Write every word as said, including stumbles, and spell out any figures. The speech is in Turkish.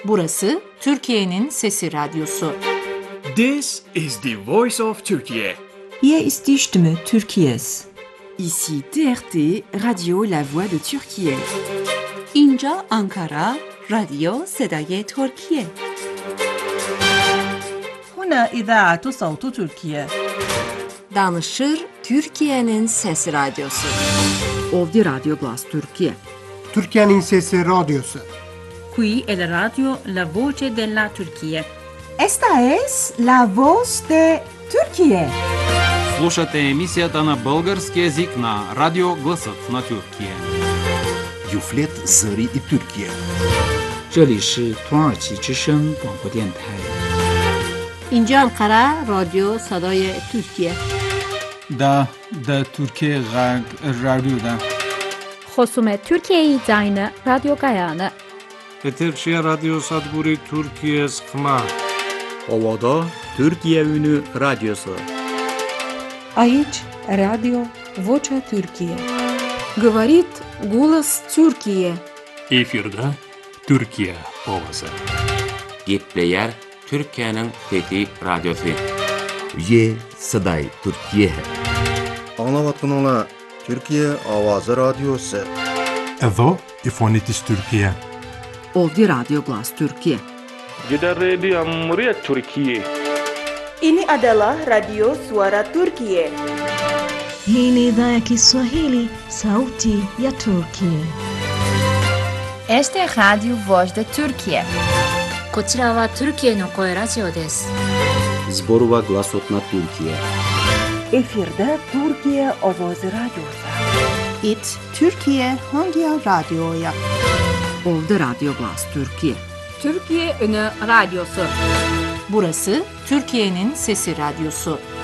Burası Türkiye'nin Sesi Radyosu. This is the voice of Turkey. Hier ist die Stimme Türkiye's. Ici T R T, Radio La Voix de Türkiye. اینجا آنکارا، رادیو صدای ترکیه. هنا إذاعة صوت تركيا. Danışır Türkiye'nin Sesi Radyosu. Ovdje Radio Glas Türkiye. Türkiye'nin Sesi Radyosu. Qui è la radio La Voce della Turchia. Esta es la voz de Türkiye. Слушате емисията на български език на Радио Гласът на Türkiye. Юфлет Зари и Türkiye. 这里是土耳其之声广播电台。 اینجا انقره رادیو صدای ترکیه. دا دا ترکیه رادیو دا. خصوم ترکیه داینه رادیو گایانه. Eterçe Radyo Sadburi Türkiye Skma. Ovada Türkiye Ünü Radyosu. Aici Radio Vocea Türkiye. Говорит голос Türkiye. Efirde Türkiye Ovası. Gitleyer Türkiye'nin Fethi Radyosu. Ye Saday Türkiye. Anlavatınla Türkiye Avazı Radyosu. Evo İfonitis Türkiye. Ovdje Radio Glas Türkiye. Gider Radio Cumhuriyet Türkiye. Ini adalah Radio Suara Turkiye. Hii ni idhaa ya Kiswahili, sauti ya Turkiye. Este es Radio Voz de Turkiye. こちらはトルキエの声ラジオです。 Zborova Glasot na Türkiye. Efirde Türkiye Ovozi Radyosu. It Türkiye Hangi Radyo'ya? Ovdje Radio Glas Türkiye. Türkiye Ünü Radyosu. Burası Türkiye'nin Sesi Radyosu.